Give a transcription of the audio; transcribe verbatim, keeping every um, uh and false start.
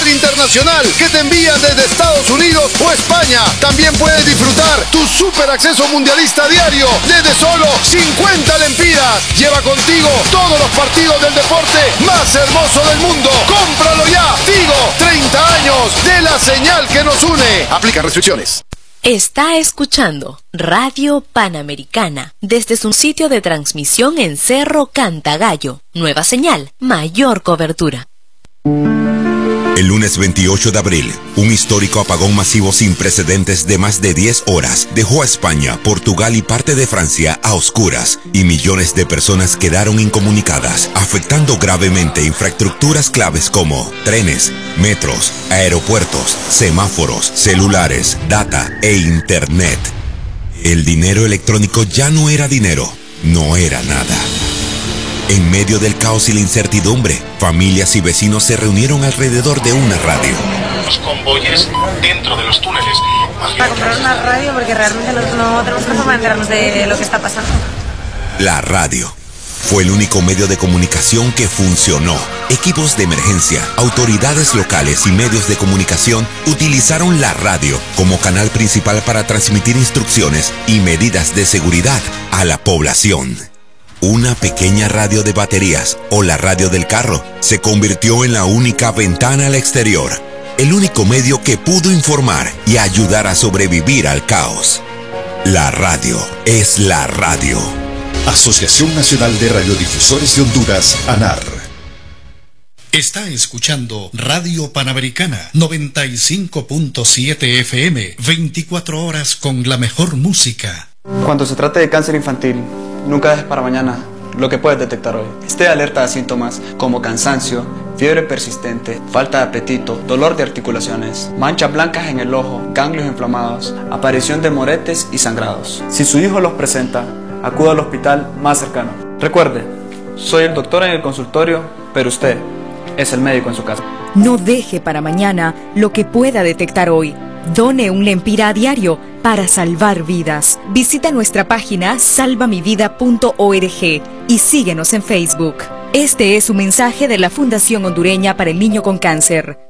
señal internacional que te envían desde Estados Unidos o España. También puedes disfrutar tu super acceso mundialista diario desde solo cincuenta lempiras. Lleva contigo todos los partidos del deporte más hermoso del mundo. ¡Cómpralo ya! Tigo, treinta años de la señal que nos une. Aplica restricciones. Está escuchando Radio Panamericana desde su sitio de transmisión en Cerro Cantagallo. Nueva señal, mayor cobertura. El lunes veintiocho de abril, un histórico apagón masivo sin precedentes de más de diez horas dejó a España, Portugal y parte de Francia a oscuras, y millones de personas quedaron incomunicadas, afectando gravemente infraestructuras claves como trenes, metros, aeropuertos, semáforos, celulares, data e internet. El dinero electrónico ya no era dinero, no era nada. En medio del caos y la incertidumbre, familias y vecinos se reunieron alrededor de una radio. Los convoyes dentro de los túneles. Para comprar una radio porque realmente no, no tenemos una forma de enterarnos de lo que está pasando. La radio fue el único medio de comunicación que funcionó. Equipos de emergencia, autoridades locales y medios de comunicación utilizaron la radio como canal principal para transmitir instrucciones y medidas de seguridad a la población. Una pequeña radio de baterías, o la radio del carro, se convirtió en la única ventana al exterior, el único medio que pudo informar y ayudar a sobrevivir al caos. La radio es la radio. Asociación Nacional de Radiodifusores de Honduras, ANAR. Está escuchando Radio Panamericana noventa y cinco punto siete F M, veinticuatro horas con la mejor música. Cuando se trate de cáncer infantil, nunca dejes para mañana lo que puedes detectar hoy. Esté alerta a síntomas como cansancio, fiebre persistente, falta de apetito, dolor de articulaciones, manchas blancas en el ojo, ganglios inflamados, aparición de moretes y sangrados. Si su hijo los presenta, acuda al hospital más cercano. Recuerde, soy el doctor en el consultorio, pero usted es el médico en su casa. No deje para mañana lo que pueda detectar hoy. Done un lempira a diario para salvar vidas. Visita nuestra página salva mi vida punto org y síguenos en Facebook. Este es un mensaje de la Fundación Hondureña para el Niño con Cáncer.